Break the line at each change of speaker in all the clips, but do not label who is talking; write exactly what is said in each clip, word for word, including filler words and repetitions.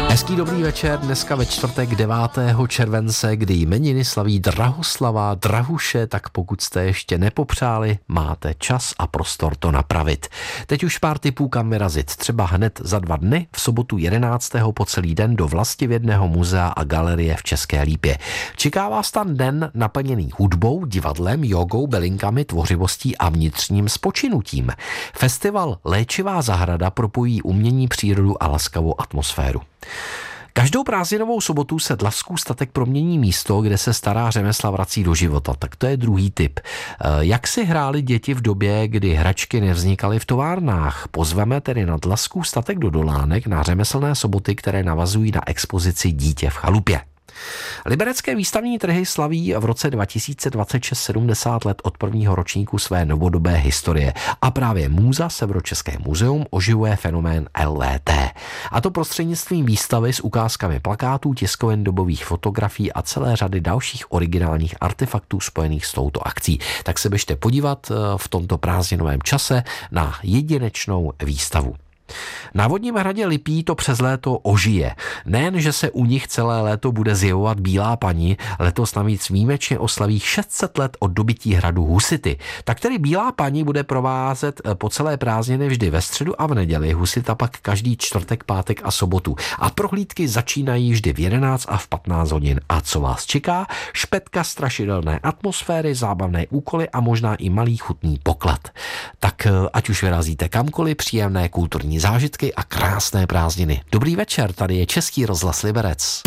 Hezký dobrý večer, dneska ve čtvrtek devátého července, kdy jmeniny slaví Drahoslava, Drahuše, tak pokud jste ještě nepopřáli, máte čas a prostor to napravit. Teď už pár tipů, kam vyrazit, třeba hned za dva dny, v sobotu jedenáctého po celý den do Vlastivědného muzea a galerie v České Lípě. Čeká vás tam den naplněný hudbou, divadlem, jogou, bylinkami, tvořivostí a vnitřním spočinutím. Festival Léčivá zahrada propojí umění, přírodu a laskavou atmosféru. Každou prázdninovou sobotu se Dlavskův statek promění místo, kde se stará řemesla vrací do života. Tak to je druhý tip. Jak si hráli děti v době, kdy hračky nevznikaly v továrnách? Pozveme tedy na Dlavskův statek do Dolánek na řemeslné soboty, které navazují na expozici Dítě v chalupě. Liberecké výstavní trhy slaví v roce dva tisíce dvacet šest sedmdesát let od prvního ročníku své novodobé historie a právě Můza Severočeské muzeum oživuje fenomén L V T. A to prostřednictvím výstavy s ukázkami plakátů, tiskovin, dobových fotografií a celé řady dalších originálních artefaktů spojených s touto akcí. Tak se běžte podívat v tomto prázdninovém čase na jedinečnou výstavu. Na Vodním hradě Lipí to přes léto ožije. Nejen, že se u nich celé léto bude zjevovat Bílá paní, letos navíc výjimečně oslaví šest set let od dobytí hradu husity. Tak tedy Bílá paní bude provázet po celé prázdniny vždy ve středu a v neděli, husita pak každý čtvrtek, pátek a sobotu. A prohlídky začínají vždy v jedenáct a v patnáct hodin. A co vás čeká? Špetka strašidelné atmosféry, zábavné úkoly a možná i malý chutný poklad. Tak ať už vyrazíte kamkoliv, příjemné kulturní zážitky a krásné prázdniny. Dobrý večer, tady je Český rozhlas Liberec.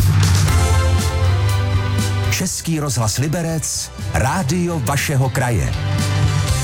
Český rozhlas Liberec, rádio vašeho kraje.